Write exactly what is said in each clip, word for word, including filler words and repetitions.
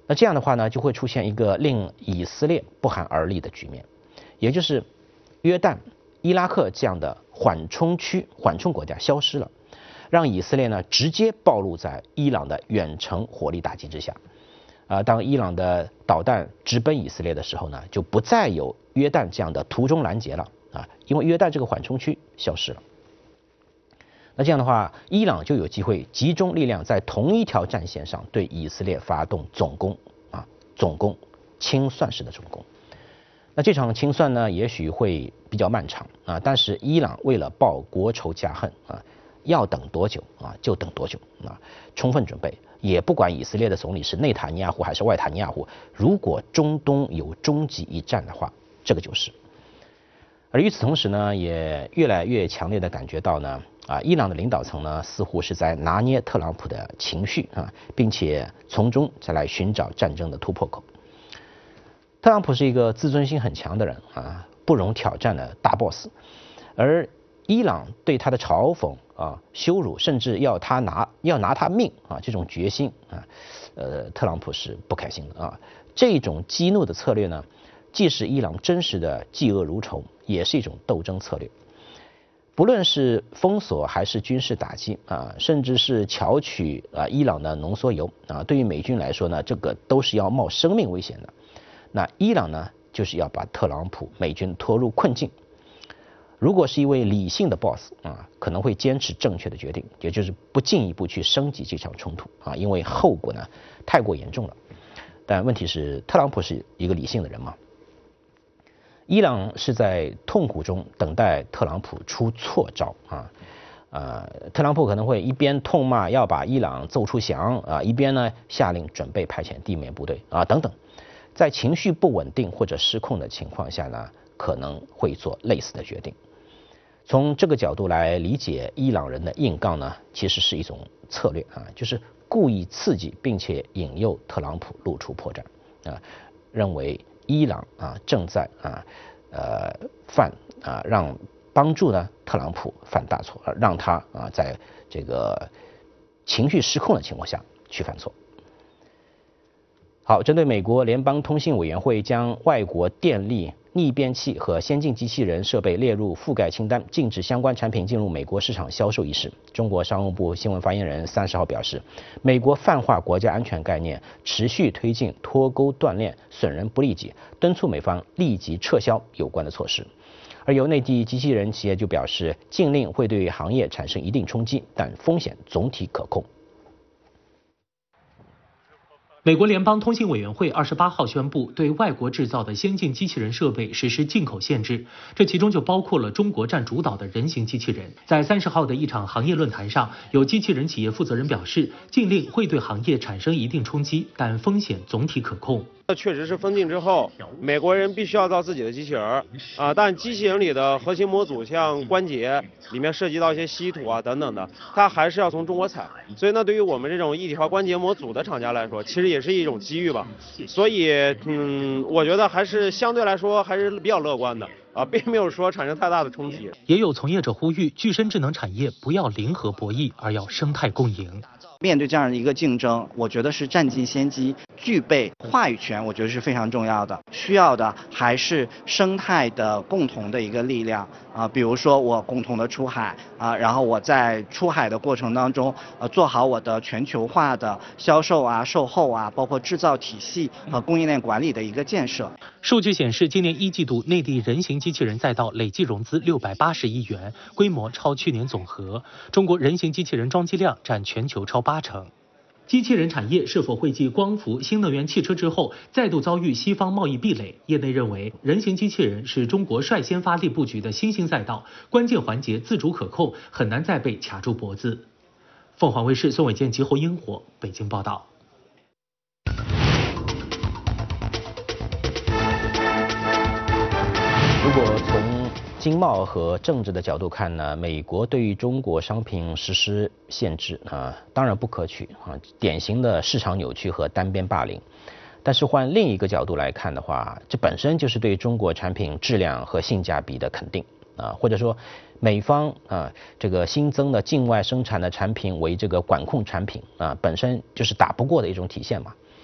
那这样的话呢，就会出现一个令以色列不寒而栗的局面，也就是约旦、伊拉克这样的缓冲区、缓冲国家消失了，让以色列呢直接暴露在伊朗的远程火力打击之下。啊、呃，当伊朗的导弹直奔以色列的时候呢，就不再有约旦这样的途中拦截了啊，因为约旦这个缓冲区消失了。那这样的话，伊朗就有机会集中力量在同一条战线上对以色列发动总攻啊，总攻，清算式的总攻。那这场清算呢，也许会比较漫长啊，但是伊朗为了报国仇家恨啊，要等多久啊就等多久啊，充分准备。也不管以色列的总理是内塔尼亚胡还是外塔尼亚胡，如果中东有终极一战的话，这个就是。而与此同时呢，也越来越强烈的感觉到呢，啊，伊朗的领导层呢似乎是在拿捏特朗普的情绪啊，并且从中再来寻找战争的突破口。特朗普是一个自尊心很强的人啊，不容挑战的大 boss， 而伊朗对他的嘲讽啊、羞辱，甚至要他拿要拿他命啊，这种决心啊，呃，特朗普是不开心的啊。这种激怒的策略呢，既是伊朗真实的嫉恶如仇，也是一种斗争策略。不论是封锁还是军事打击啊，甚至是巧取啊伊朗的浓缩铀啊，对于美军来说呢，这个都是要冒生命危险的。那伊朗呢，就是要把特朗普美军拖入困境。如果是一位理性的 boss 啊，可能会坚持正确的决定，也就是不进一步去升级这场冲突啊，因为后果呢太过严重了。但问题是，特朗普是一个理性的人吗？伊朗是在痛苦中等待特朗普出错招啊，呃，特朗普可能会一边痛骂要把伊朗揍出翔啊，一边呢下令准备派遣地面部队啊等等，在情绪不稳定或者失控的情况下呢，可能会做类似的决定。从这个角度来理解伊朗人的硬杠呢，其实是一种策略啊，就是故意刺激并且引诱特朗普露出破绽啊，认为伊朗啊正在啊呃犯啊让帮助呢特朗普犯大错，让他啊在这个情绪失控的情况下去犯错。好，针对美国联邦通信委员会将外国电力、逆变器和先进机器人设备列入覆盖清单，禁止相关产品进入美国市场销售一事，中国商务部新闻发言人三十号表示，美国泛化国家安全概念，持续推进脱钩断链，损人不利己，敦促美方立即撤销有关的措施。而由内地机器人企业就表示，禁令会对行业产生一定冲击，但风险总体可控。 美国联邦通信委员会二十八号宣布，对外国制造的先进机器人设备实施进口限制，这其中就包括了中国占主导的人形机器人。在三十号的一场行业论坛上，有机器人企业负责人表示，禁令会对行业产生一定冲击，但风险总体可控。 确实是封禁之后，美国人必须要造自己的机器人啊，但机器人里的核心模组，像关节里面涉及到一些稀土啊等等的，它还是要从中国采。所以呢，对于我们这种一体化关节模组的厂家来说，其实也是一种机遇吧。所以，嗯，我觉得还是相对来说还是比较乐观的啊，并没有说产生太大的冲击。 也有从业者呼吁，具身智能产业不要零和博弈，而要生态共赢。 面对这样的一个竞争，我觉得是占尽先机，具备话语权，我觉得是非常重要的。需要的还是生态的共同的一个力量啊，比如说我共同的出海啊，然后我在出海的过程当中，呃，做好我的全球化的销售啊、售后啊，包括制造体系和供应链管理的一个建设。 数据显示，今年一季度内地人形机器人赛道累计融资六百八十亿元，规模超去年总和。中国人形机器人装机量占全球超八成。机器人产业是否会继光伏、新能源汽车之后再度遭遇西方贸易壁垒？业内认为，人形机器人是中国率先发力布局的新兴赛道，关键环节自主可控，很难再被卡住脖子。凤凰卫视孙伟健、吉侯英火北京报道。 如果从经贸和政治的角度看呢，美国对于中国商品实施限制啊，当然不可取啊，典型的市场扭曲和单边霸凌。但是换另一个角度来看的话，这本身就是对中国产品质量和性价比的肯定啊，或者说美方啊这个新增的境外生产的产品为这个管控产品啊，本身就是打不过的一种体现嘛。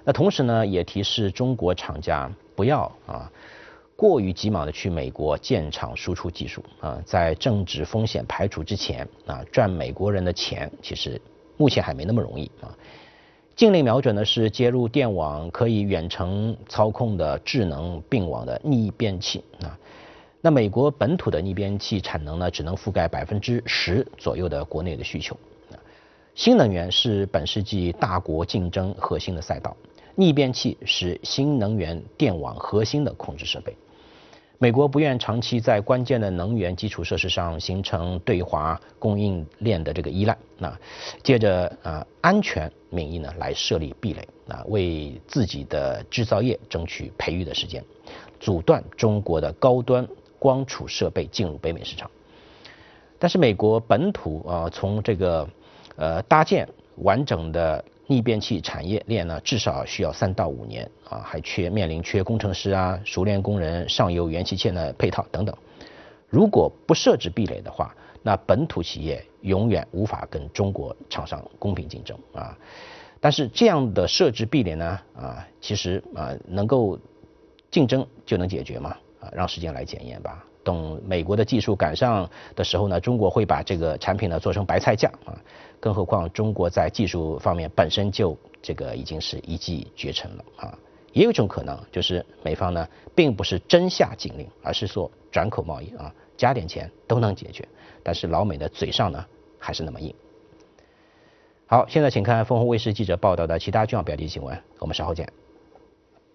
那同时呢，也提示中国厂家不要啊过于急忙的去美国建厂输出技术啊，在政治风险排除之前啊，赚美国人的钱其实目前还没那么容易啊。禁令瞄准的是接入电网可以远程操控的智能并网的逆变器啊。那美国本土的逆变器产能呢，只能覆盖百分之十左右的国内的需求。新能源是本世纪大国竞争核心的赛道，逆变器是新能源电网核心的控制设备。美国不愿长期在关键的能源基础设施上形成对华供应链的这个依赖，那借着啊安全名义呢来设立壁垒，啊为自己的制造业争取培育的时间，阻断中国的高端光储设备进入北美市场。但是美国本土啊从这个呃搭建完整的逆变器产业链呢，至少需要三到五年啊，还缺面临缺工程师啊、熟练工人、上游元器件的配套等等。如果不设置壁垒的话，那本土企业永远无法跟中国厂商公平竞争啊。但是这样的设置壁垒呢啊，其实啊能够竞争就能解决吗？啊，让时间来检验吧。等美国的技术赶上的时候呢，中国会把这个产品呢做成白菜价啊。更何况中国在技术方面本身就这个已经是一骑绝尘了啊。也有一种可能就是美方呢并不是真下禁令，而是说转口贸易啊，加点钱都能解决。但是老美的嘴上呢还是那么硬。好，现在请看凤凰卫视记者报道的其他重要标题新闻，我们稍后见。